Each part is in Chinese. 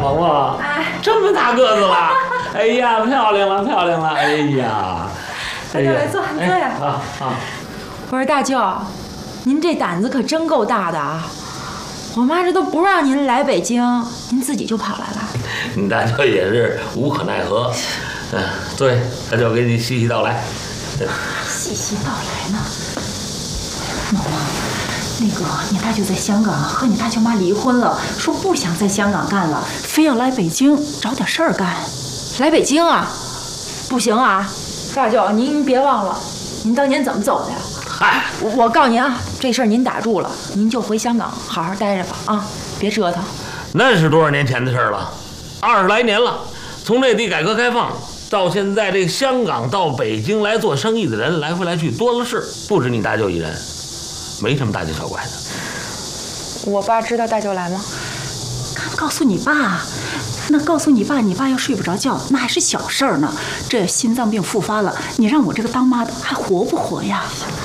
萌萌，这么大个子了，哎呀，漂亮了，漂亮了，哎呀， 大舅来坐，坐呀。我说大舅，您这胆子可真够大的啊！我妈这都不让您来北京，您自己就跑来了。 你大舅也是无可奈何。对，大舅给你细细道来。 细细道来呢。萌萌，那个你大舅在香港和你大舅妈离婚了，说不想在香港干了，非要来北京找点事儿干。来北京啊？不行啊！大舅，您别忘了，您当年怎么走的呀？ 嗨， 我告诉您啊，这事儿您打住了，您就回香港好好待着吧啊，别折腾。 那是多少年前的事了，20来年了。从内地改革开放到现在，这香港到北京来做生意的人来回来去多了是，不止你大舅一人，没什么大惊小怪的。 我爸知道大舅来吗？告诉你爸。那告诉你爸，你爸要睡不着觉，那还是小事儿呢。这心脏病复发了，你让我这个当妈的还活不活呀？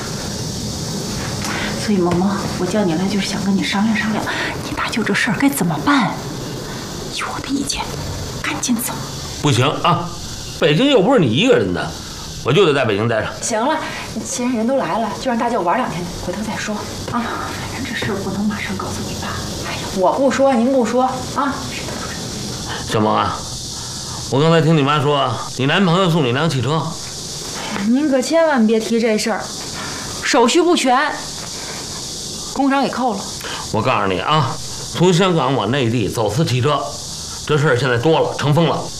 所以萌萌，我叫你来就是想跟你商量商量，你大舅这事儿该怎么办？有我的意见，赶紧走。 不行啊，北京又不是你一个人的，我就得在北京待着。 行了，既然人都来了，就让大舅玩2天，回头再说啊。反正这事儿不能马上告诉你爸。哎呀，我不说，您不说啊。 小萌啊，我刚才听你妈说，你男朋友送你辆汽车。 您可千万别提这事儿，手续不全，工商给扣了。 我告诉你啊，从香港往内地走私汽车，这事儿现在多了，成风了。